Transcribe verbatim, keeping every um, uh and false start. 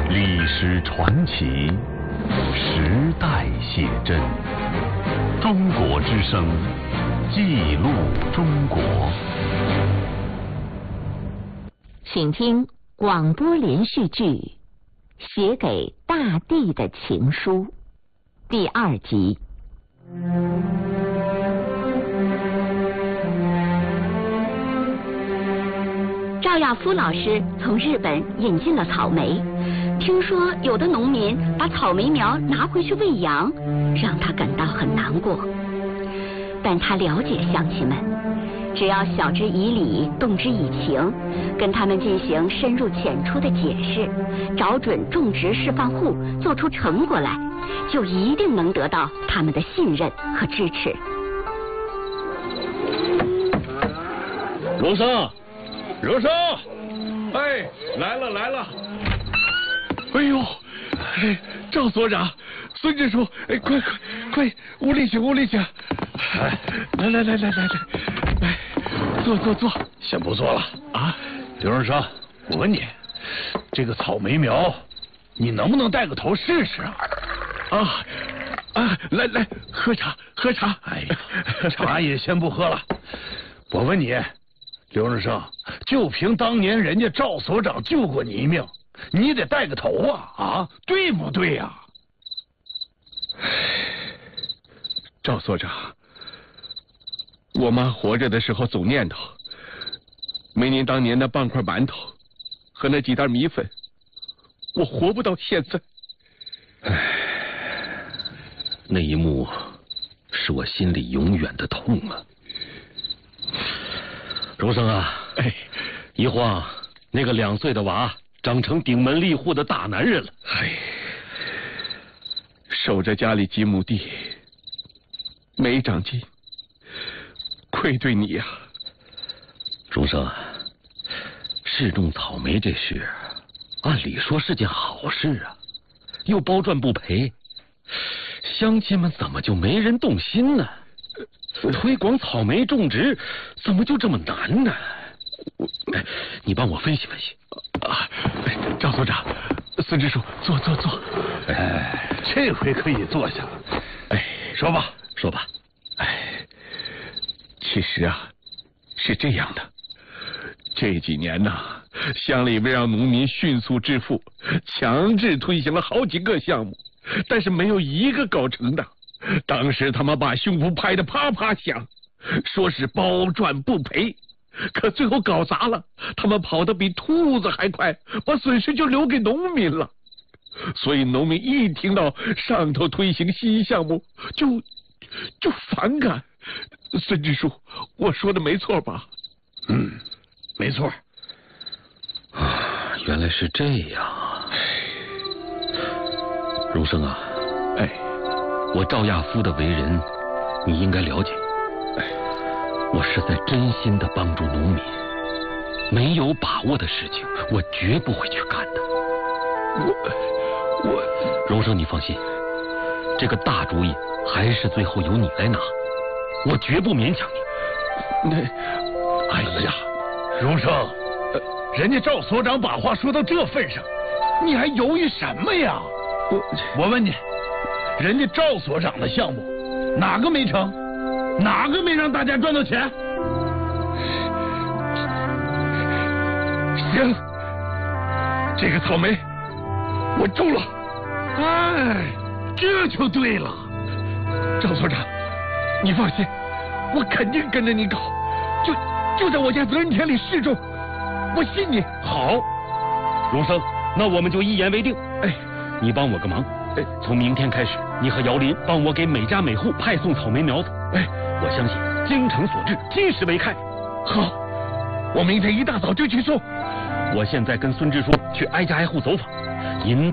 历史传奇，时代写真。中国之声，记录中国。 请听广播连续剧《写给大地的情书》第二集。赵亚夫老师从日本引进了草莓，听说有的农民把草莓苗拿回去喂羊，让他感到很难过。但他了解乡亲们，只要晓之以理，动之以情，跟他们进行深入浅出的解释，找准种植示范户，做出成果来，就一定能得到他们的信任和支持。 荣生，荣生，哎，来了来了！哎呦，哎，赵所长，孙支书，哎，快快快，屋里请，屋里请！哎，来来来来来来，来，坐坐坐， 先不坐了啊。 刘荣生，我问你，这个草莓苗，你能不能带个头试试啊？ 啊啊，来来，喝茶喝茶。 哎呀，茶也先不喝了。我问你，刘荣生，就凭当年人家赵所长救过你一命，你得带个头啊啊，对不对呀？ 赵所长，我妈活着的时候总念叨，没您当年那半块馒头和那几袋米粉，我活不到现在。 唉，那一幕是我心里永远的痛啊。荣生啊， 哎， 一晃那个两岁的娃长成顶门立户的大男人了。 哎，守着家里几亩地，没长进，愧对你呀。 荣生啊，试种草莓这事，按理说是件好事啊，又包赚不赔，乡亲们怎么就没人动心呢？推广草莓种植怎么就这么难呢？哎，你帮我分析分析啊！赵所长，孙支书，坐坐坐。 哎，这回可以坐下了。哎，说吧， 说吧。 哎，其实啊，是这样的，这几年呐，乡里为让农民迅速致富，强制推行了好几个项目，但是没有一个搞成的。当时他们把胸脯拍得啪啪响，说是包赚不赔，可最后搞砸了，他们跑得比兔子还快，把损失就留给农民了。所以农民一听到上头推行新项目，就就反感。孙支书，我说的没错吧？ 嗯，没错。 啊，原来是这样啊。荣生啊， 哎。 我赵亚夫的为人，你应该了解。我是在真心的帮助农民，没有把握的事情，我绝不会去干的。 我我， 荣生，你放心，这个大主意还是最后由你来拿，我绝不勉强你。 那， 哎呀，荣生，人家赵所长把话说到这份上，你还犹豫什么呀？ 我我问你。人家赵所长的项目哪个没成，哪个没让大家赚到钱？ 行，这个草莓我种了。 哎，这就对了。 赵所长，你放心，我肯定跟着你搞，就就在我家责任田里试种，我信你。 好，荣生，那我们就一言为定。 哎， 你帮我个忙。从明天开始，你和姚林帮我给每家每户派送草莓苗子。 哎， 我相信精诚所至，金石为开。 好，我明天一大早就去送。 我现在跟孙支书去挨家挨户走访，引导